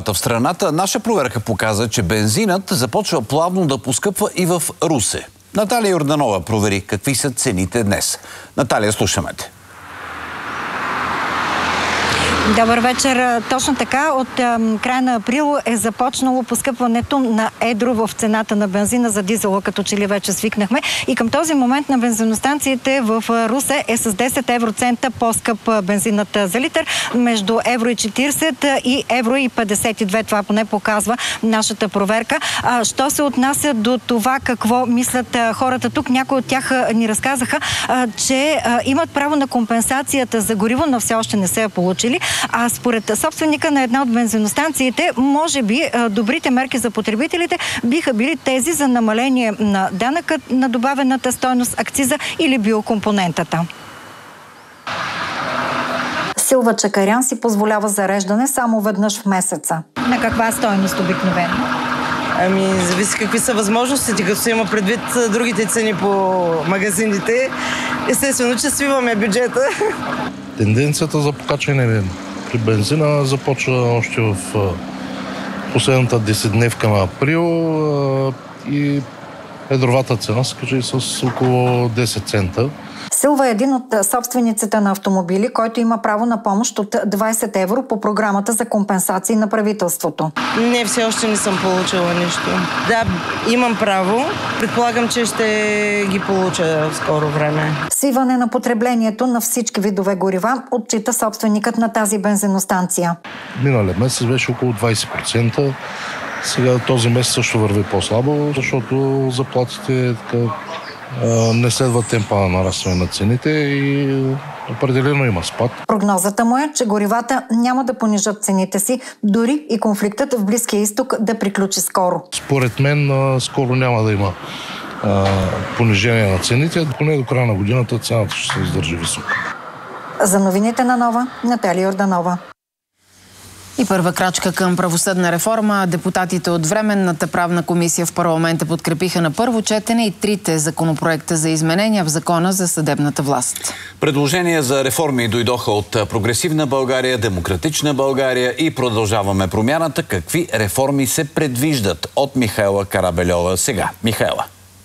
горивата в страната, наша проверка показа, че бензинът започва плавно да поскъпва и в Русе. Наталия Йорданова провери какви са цените днес. Наталия, слушаме те. Добър вечер. Точно така, от края на април е започнало поскъпването на едро в цената на бензина за дизела, като че ли вече свикнахме. И към този момент на бензиностанциите в Русе е с 10 евроцента по-скъп бензинът за литър, между евро и 40 и евро и 52. Това поне показва нашата проверка. Що се отнася до това какво мислят хората тук, някои от тях ни разказаха, че имат право на компенсацията за гориво, но все още не се я получили. А според собственика на една от бензиностанциите, може би добрите мерки за потребителите биха били тези за намаление на данъка на добавената стойност, акциза или биокомпонентата. Силва Чакарян си позволява зареждане само веднъж в месеца. На каква стойност обикновено? Зависи какви са възможностите, като се има предвид другите цени по магазините. Естествено, че свиваме бюджета. Тенденцията за покачване при бензина започва още в последната 10-дневка на април и едровата цена се качи с около 10 цента. Силва е един от собствениците на автомобили, който има право на помощ от 20 евро по програмата за компенсации на правителството. Не, все още не съм получила нищо. Да, имам право. Предполагам, че ще ги получа в скоро време. Свиване на потреблението на всички видове горива отчита собственикът на тази бензиностанция. Миналия месец беше около 20%. Сега този месец също върви по-слабо, защото заплатите не следва темпа на нарастване на цените и определено има спад. Прогнозата му е, че горивата няма да понижат цените си, дори и конфликтът в Близкия изток да приключи скоро. Според мен скоро няма да има понижение на цените, поне до края на годината цената ще се издържи висока. За новините на Нова, Наталия Йорданова. И първа крачка към правосъдна реформа. Депутатите от Временната правна комисия в парламента подкрепиха на първо четене и трите законопроекта за изменения в Закона за съдебната власт. Предложения за реформи дойдоха от Прогресивна България, Демократична България и Продължаваме промяната. Какви реформи се предвиждат? От Михаела Карабельова сега. Михаела.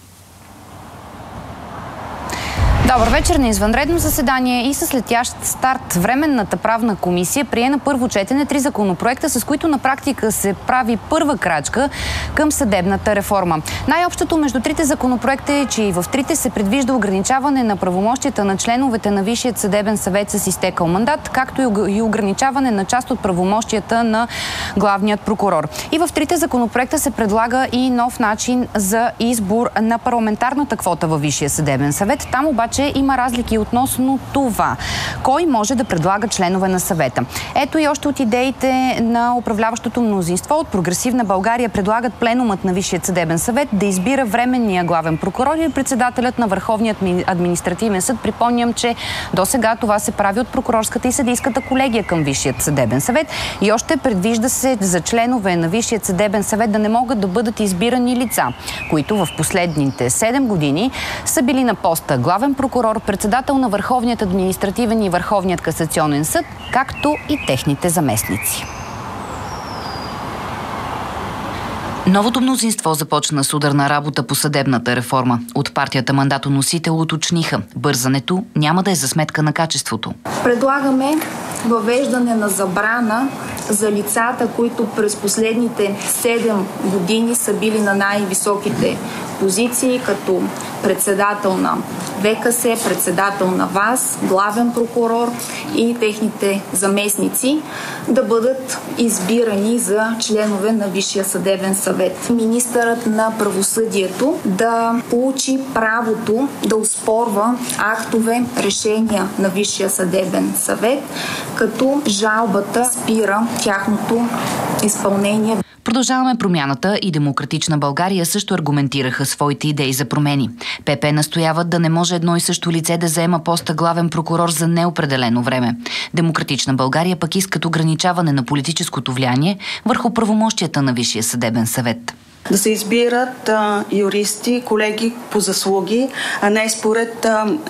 Добър вечер. На извънредно заседание и с летящ старт Временната правна комисия прие на първо четене три законопроекта, с които на практика се прави първа крачка към съдебната реформа. Най-общото между трите законопроекта е, че и в трите се предвижда ограничаване на правомощията на членовете на Висшият съдебен съвет с изтекал мандат, както и ограничаване на част от правомощията на главният прокурор. И в трите законопроекта се предлага и нов начин за избор на парламентарната квота във Висшия съдебен съвет. Там обаче има разлики относно това. Кой може да предлага членове на съвета? Ето и още от идеите на управляващото мнозинство. От Прогресивна България предлагат пленумът на Висшият съдебен съвет да избира временния главен прокурор и председателят на Върховният административен съд. Припомням, че до сега това се прави от прокурорската и съдийската колегия към Висшият съдебен съвет. И още предвижда се за членове на Висшият съдебен съвет да не могат да бъдат избирани лица, които в последните 7 години са били на поста главен прокурор, председател на Върховният административен и Върховният касационен съд, както и техните заместници. Новото мнозинство започна с ударна работа по съдебната реформа. От партията мандатоносител уточниха, бързането няма да е за сметка на качеството. Предлагаме въвеждане на забрана за лицата, които през последните 7 години са били на най-високите позиции, като председател на ВКС, председател на ВАС, главен прокурор и техните заместници, да бъдат избирани за членове на Висшия съдебен съвет. Министърът на правосъдието да получи правото да оспорва актове, решения на Висшия съдебен съвет, като жалбата спира тяхното изпълнение. Продължаваме промяната и Демократична България също аргументираха своите идеи за промени. ПП настояват да не може едно и също лице да заема поста главен прокурор за неопределено време. Демократична България пък искат ограничаване на политическото влияние върху правомощията на Висшия съдебен съвет. Да се избират юристи, колеги по заслуги, а не според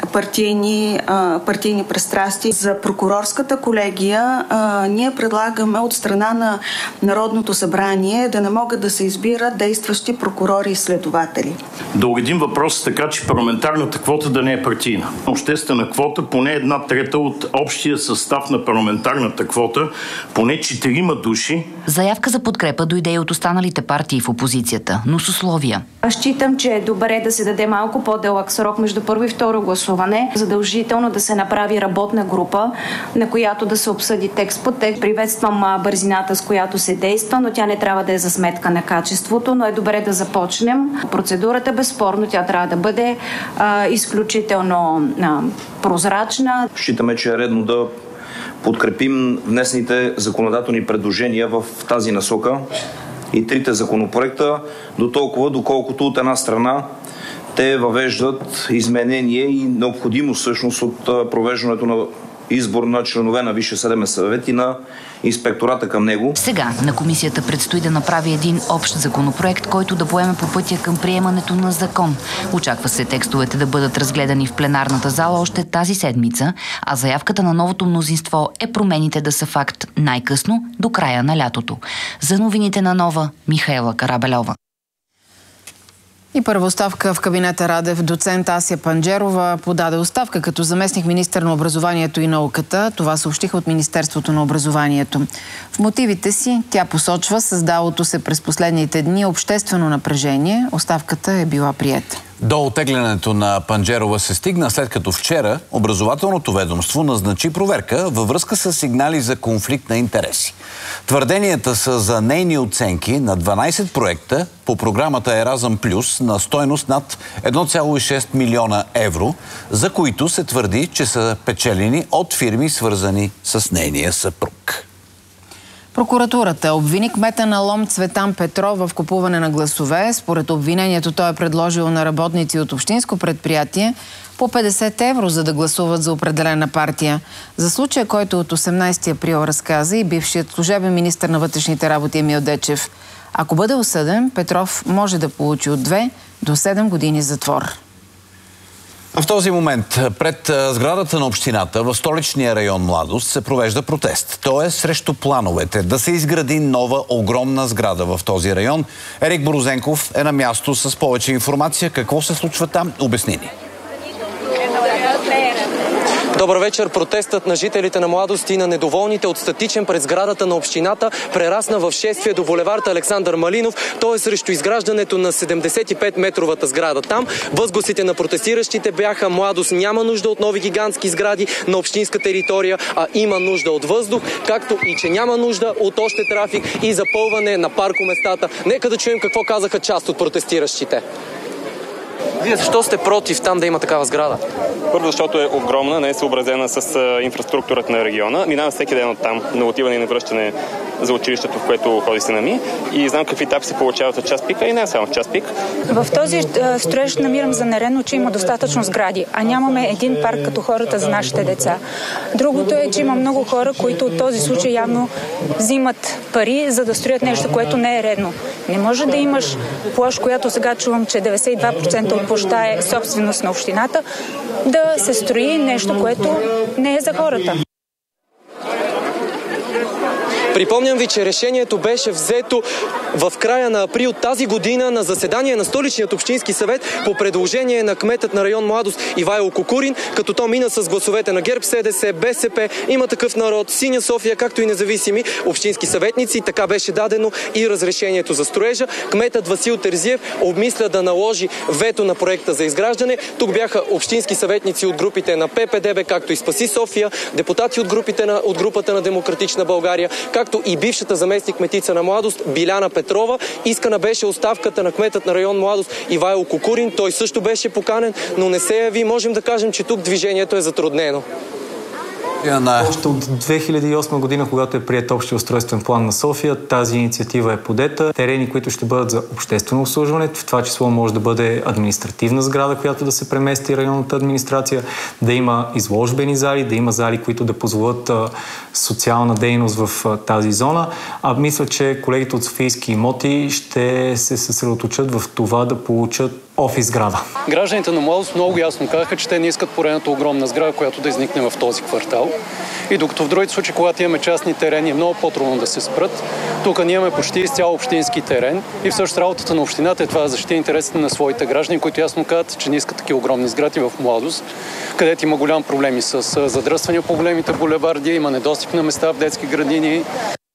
партийни пристрастия. За прокурорската колегия ние предлагаме от страна на Народното събрание да не могат да се избират действащи прокурори и следователи. Да уредим въпроса така, че парламентарната квота да не е партийна. Обществена квота, поне 1/3 от общия състав на парламентарната квота, поне 4 души. Заявка за подкрепа дойде и от останалите партии в опозицията, но с условия. Аз считам, че е добре да се даде малко по-дълъг срок между първо и второ гласуване. Задължително да се направи работна група, на която да се обсъди текст по текст. Приветствам бързината, с която се действа, но тя не трябва да е за сметка на качеството, но е добре да започнем. Процедурата безспорно, тя трябва да бъде изключително прозрачна. Считаме, че е редно да подкрепим внесените законодателни предложения в тази насока и трите законопроекта, доколкото от една страна те въвеждат изменение и необходимост всъщност от провеждането на избор на членове на Висшия съдебен съвет и на инспектората към него. Сега на комисията предстои да направи един общ законопроект, който да поеме по пътя към приемането на закон. Очаква се текстовете да бъдат разгледани в пленарната зала още тази седмица, а заявката на новото мнозинство е промените да са факт най-късно до края на лятото. За новините на Нова, Михаела Карабельова. И първа оставка в кабинета Радев. Доцент Ася Панджерова подаде оставка като заместник-министър на образованието и науката. Това съобщиха от Министерството на образованието. В мотивите си тя посочва създалото се през последните дни обществено напрежение. Оставката е била приета. До оттеглянето на Панджерова се стигна, след като вчера образователното ведомство назначи проверка във връзка с сигнали за конфликт на интереси. Твърденията са за нейни оценки на 12 проекта по програмата Еразъм Плюс на стойност над 1,6 милиона евро, за които се твърди, че са печелени от фирми, свързани с нейния съпруг. Прокуратурата обвини кмета на Лом Цветан Петров в купуване на гласове. Според обвинението той е предложил на работници от общинско предприятие по 50 евро, за да гласуват за определена партия. За случая, който от 18 април разказа и бившият служебен министър на вътрешните работи Емил Дечев. Ако бъде осъден, Петров може да получи от 2 до 7 години затвор. В този момент пред сградата на общината в столичния район Младост се провежда протест. То е срещу плановете да се изгради нова огромна сграда в този район. Ерик Борозенков е на място с повече информация. Какво се случва там? Обясни ни. Добър вечер. Протестът на жителите на Младост и на недоволните от статичен пред сградата на общината прерасна в шествие до булевард Александър Малинов. То е срещу изграждането на 75-метровата сграда. Там възгласите на протестиращите бяха: Младост няма нужда от нови гигантски сгради на общинска територия, а има нужда от въздух, както и че няма нужда от още трафик и запълване на паркоместата. Нека да чуем какво казаха част от протестиращите. Вие защо сте против там да има такава сграда? Първо, защото е огромна, не е съобразена с инфраструктурата на региона. Минавам всеки ден от там на отиване и на връщане за училището, в което ходи сина ми. И знам какви етапи се получават в час пик, а и не само в час пик. В този строеж намирам за нередно, че има достатъчно сгради, а нямаме един парк като хората за нашите деца. Другото е, че има много хора, които от този случай явно взимат пари, за да строят нещо, което не е редно. Не може да имаш площ, която сега чувам, че 92% от площта е собственост на общината, да се строи нещо, което не е за хората. Припомням ви, че решението беше взето в края на април тази година на заседание на Столичният общински съвет по предложение на кметът на район Младост Ивайло Кукурин, като то мина с гласовете на ГЕРБ, СДС, БСП, Има такъв народ, Синя София, както и независими общински съветници. Така беше дадено и разрешението за строежа. Кметът Васил Терзиев обмисля да наложи вето на проекта за изграждане. Тук бяха общински съветници от групите на ППДБ, както и Спаси София, депутати от групата на Демократична България, както и бившата заместник кметица на Младост Биляна Петрова. Искана беше оставката на кметът на район Младост Ивайло Кукурин. Той също беше поканен, но не се яви. Можем да кажем, че тук движението е затруднено. Още от 2008 година, когато е приет общия устройствен план на София, тази инициатива е подета. Терени, които ще бъдат за обществено обслужване, в това число може да бъде административна сграда, която да се премести районната администрация, да има изложбени зали, да има зали, които да позволят социална дейност в тази зона. А мисля, че колегите от Софийски имоти ще се съсредоточат в това да получат офис сграда. Гражданите на Младост много ясно казаха, че те не искат поредната огромна сграда, която да изникне в този квартал. И докато в другите случаи, когато имаме частни терени, е много по-трудно да се спрат, тук ние имаме почти изцяло общински терен и всъщност работата на общината е това да защити интересите на своите граждани, които ясно казват, че не искат такива огромни сгради в Младост, където има голям проблеми с задръствания по големите булеварди, има недостиг на места в детски градини.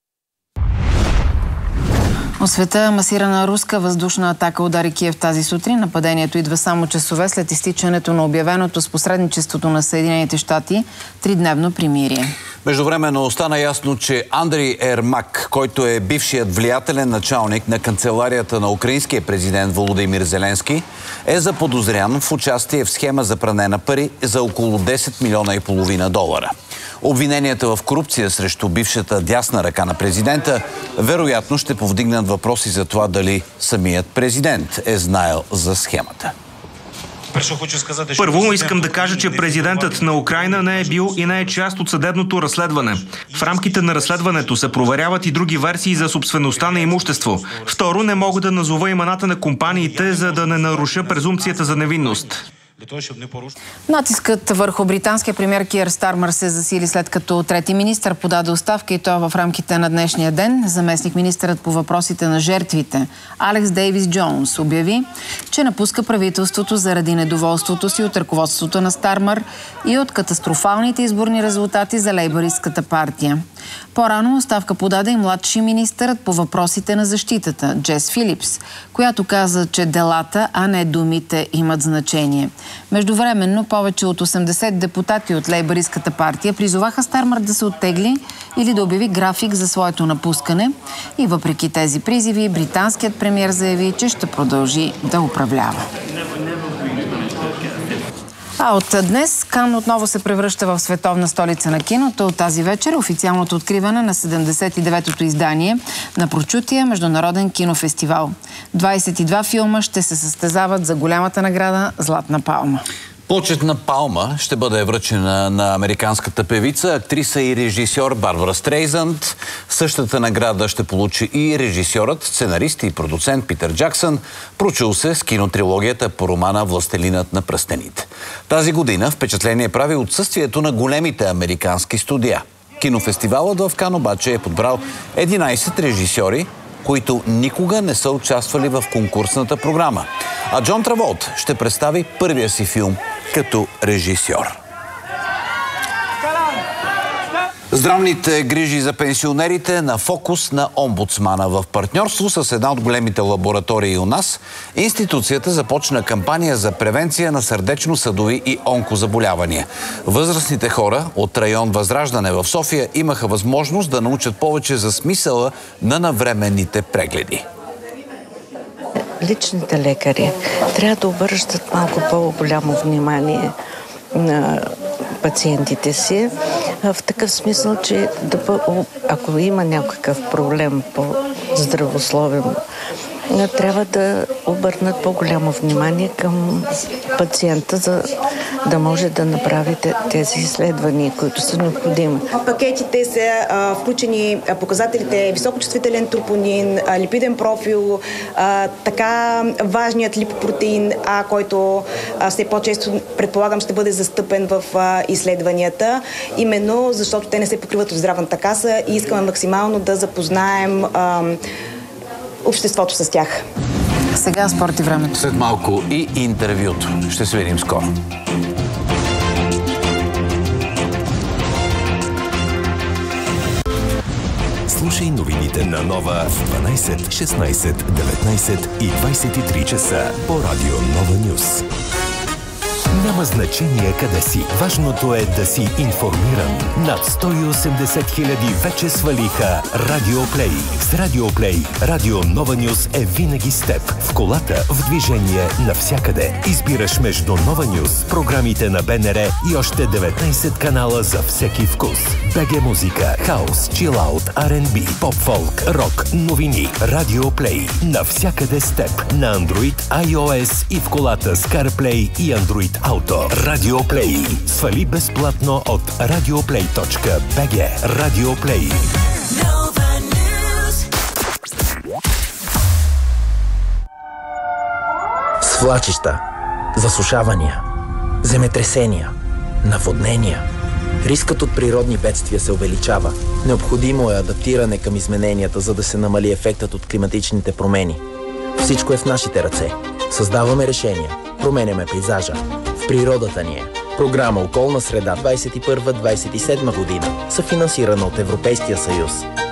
От света масирана руска въздушна атака удари Киев тази сутрин. Нападението идва само часове след изтичането на обявеното с посредничеството на Съединените щати тридневно примирие. Междувременно стана ясно, че Андрей Ермак, който е бившият влиятелен началник на канцеларията на украинския президент Володимир Зеленски, е заподозрян в участие в схема за пране на пари за около 10 милиона и половина долара. Обвиненията в корупция срещу бившата дясна ръка на президента вероятно ще повдигнат въпроси за това дали самият президент е знаел за схемата. Първо искам да кажа, че президентът на Украйна не е бил и не е част от съдебното разследване. В рамките на разследването се проверяват и други версии за собствеността на имущество. Второ, не мога да назова имената на компаниите, за да не наруша презумпцията за невинност. Натискът върху британския премиер Киер Стармър се засили след като трети министър подаде оставка и то в рамките на днешния ден. Заместник министърът по въпросите на жертвите Алекс Дейвис Джонс обяви, че напуска правителството заради недоволството си от ръководството на Стармър и от катастрофалните изборни резултати за лейбъристската партия. По-рано оставка подаде и младши министърът по въпросите на защитата Джес Филипс, която каза, че делата, а не думите имат значение. Междувременно повече от 80 депутати от лейбъристската партия призоваха Стармър да се оттегли или да обяви график за своето напускане. И въпреки тези призиви, британският премиер заяви, че ще продължи да управлява. А от днес Кан отново се превръща в световна столица на киното. От тази вечер официалното откриване на 79-то издание на прочутия международен кинофестивал. 22 филма ще се състезават за голямата награда Златна палма. Почетна палма ще бъде връчена на американската певица, актриса и режисьор Барбара Стрейзанд. Същата награда ще получи и режисьорът, сценарист и продуцент Питър Джаксън, прочул се с кинотрилогията по романа Властелинът на пръстените. Тази година впечатление прави отсъствието на големите американски студия. Кинофестивалът в Кан обаче е подбрал 11 режисьори, които никога не са участвали в конкурсната програма. А Джон Траволта ще представи първия си филм като режисьор. Здравните грижи за пенсионерите на фокус на омбудсмана. В партньорство с една от големите лаборатории у нас, институцията започна кампания за превенция на сърдечно-съдови и онкозаболявания. Възрастните хора от район Възраждане в София имаха възможност да научат повече за смисъла на навременните прегледи. Личните лекари трябва да обръщат малко по-голямо внимание на пациентите си, в такъв смисъл, че ако има някакъв проблем по-здравословен, трябва да обърнат по-голямо внимание към пациента, за да може да направи тези изследвания, които са необходими. В пакетите са включени показателите високочувствителен тропонин, липиден профил, така важният липопротеин А, който все по-често предполагам ще бъде застъпен в изследванията, именно защото те не се покриват от Здравната каса и искаме максимално да запознаем обществото с тях. Сега спорт и времето. След малко и интервюто. Ще се видим скоро. Слушай новините на Нова в 12, 16, 19 и 23 часа по радио Нова Нюс. Няма значение къде си. Важното е да си информиран. Над 180 хиляди вече свалиха Радио Плей. С Радио Плей, Радио Нова Нюс е винаги с теб. В колата, в движение, навсякъде. Избираш между Нова Нюс, програмите на БНР и още 19 канала за всеки вкус. БГ музика, хаус, чилаут, R&B, поп-фолк, рок, новини. Радио Плей. Навсякъде с теб. На Android, iOS и в колата с CarPlay и Android Auto. Радио Плей. Свали безплатно от radioplay.bg. Радио Плей. Свлачища, засушавания, земетресения, наводнения. Рискът от природни бедствия се увеличава. Необходимо е адаптиране към измененията, за да се намали ефектът от климатичните промени. Всичко е в нашите ръце. Създаваме решения, променяме пейзажа. В природата ни е. Програма Околна среда 21-27 година, съфинансирана от Европейския съюз.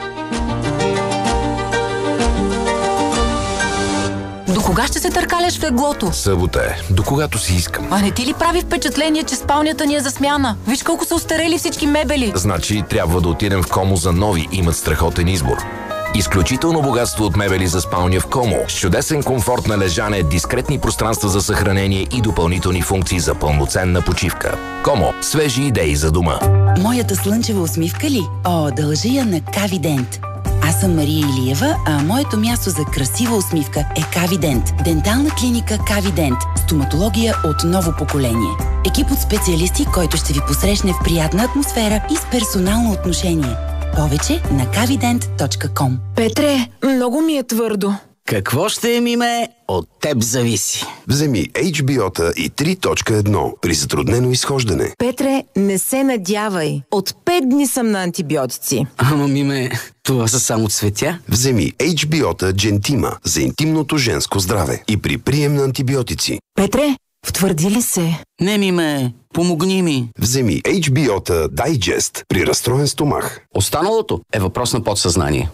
До кога ще се търкаляш в леглото? Събота е. До когато си искам. А не ти ли прави впечатление, че спалнята ни е за смяна? Виж колко са остарели всички мебели. Значи трябва да отидем в Комо за нови. Имат страхотен избор. Изключително богатство от мебели за спалня в Комо. С чудесен комфорт на лежане, дискретни пространства за съхранение и допълнителни функции за пълноценна почивка. Комо. Свежи идеи за дома. Моята слънчева усмивка ли? О, дължа я на Кавидент. Аз съм Мария Илиева, а моето място за красива усмивка е Кавидент. Дентална клиника Кавидент. Стоматология от ново поколение. Екип от специалисти, който ще ви посрещне в приятна атмосфера и с персонално отношение. Повече на kavident.com. Петре, много ми е твърдо. Какво ще миме, от теб зависи. Вземи HBO-та и 3.1 при затруднено изхождане. Петре, не се надявай. От 5 дни съм на антибиотици. Ама миме, това са само цветя. Вземи HBO-та Gentima за интимното женско здраве и при прием на антибиотици. Петре, втвърди ли се? Не, миме, помогни ми. Вземи HBO-та Digest при разстроен стомах. Останалото е въпрос на подсъзнание.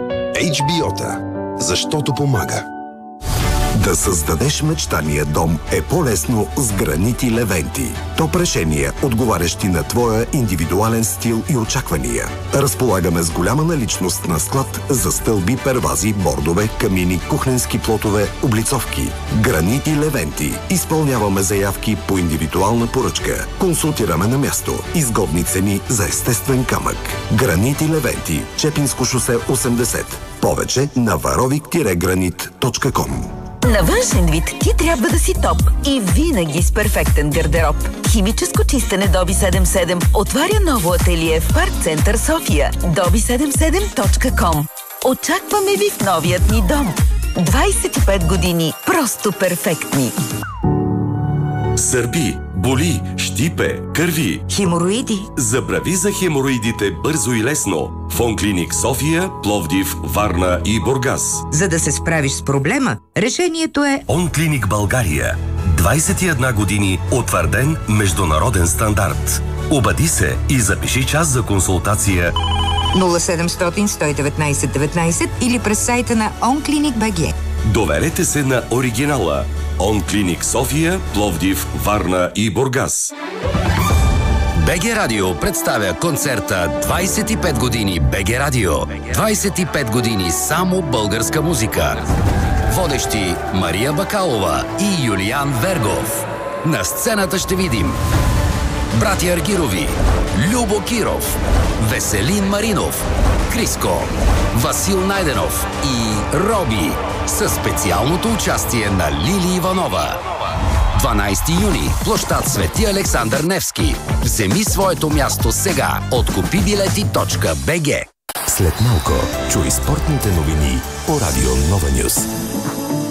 HBO-та. Защото помага. Да създадеш мечтания дом е по-лесно с гранити Левенти. Топ решения, отговарящи на твоя индивидуален стил и очаквания. Разполагаме с голяма наличност на склад за стълби, первази, бордове, камини, кухненски плотове, облицовки. Гранити Левенти. Изпълняваме заявки по индивидуална поръчка. Консултираме на място. Изгодни цени за естествен камък. Гранити Левенти. Чепинско шосе 80. Повече на varovik-granit.com. На външен вид ти трябва да си топ и винаги с перфектен гардероб. Химическо чистене Доби 77 отваря ново ателие в Парк Център София. dobi77.com. Очакваме ви в новият ни дом. 25 години просто перфектни. Сърби, боли, щипе, кърви. Хемороиди. Забрави за хемороидите бързо и лесно. Фонклиник София, Пловдив, Варна и Бургас. За да се справиш с проблема, решението е Онклиник България. 21 години утвърден международен стандарт. Обади се и запиши час за консултация 0700 119 19 или през сайта на OnClinic.bg. Доверете се на оригинала. Онклиник София, Пловдив, Варна и Бургас. БГ Радио представя концерта 25 години БГ Радио. 25 години само българска музика. Водещи Мария Бакалова и Юлиан Вергов. На сцената ще видим братя Аргирови, Любо Киров, Веселин Маринов, Криско, Васил Найденов и Роби със специалното участие на Лили Иванова. 12 юни, площад Свети Александър Невски. Вземи своето място сега от kupibileti.bg. След малко чуй спортните новини по Радио Нова Нюс.